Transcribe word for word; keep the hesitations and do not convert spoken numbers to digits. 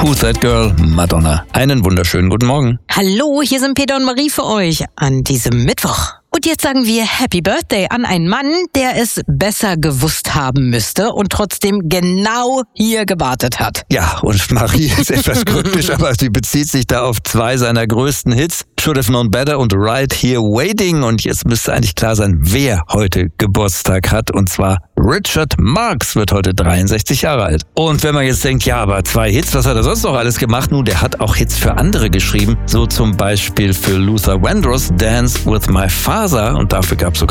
Who's That Girl? Madonna. Einen wunderschönen guten Morgen. Hallo, hier sind Peter und Marie für euch an diesem Mittwoch. Und jetzt sagen wir Happy Birthday an einen Mann, der es besser gewusst haben müsste und trotzdem genau hier gewartet hat. Ja, und Marie ist etwas kryptisch, aber sie bezieht sich da auf zwei seiner größten Hits, Should Have Known Better und Right Here Waiting. Und jetzt müsste eigentlich klar sein, wer heute Geburtstag hat. Und zwar Richard Marx wird heute dreiundsechzig Jahre alt. Und wenn man jetzt denkt, ja, aber zwei Hits, was hat er sonst noch alles gemacht? Nun, der hat auch Hits für andere geschrieben, so zum Beispiel für Luther Vandross, Dance with My Father. Und dafür gab es sogar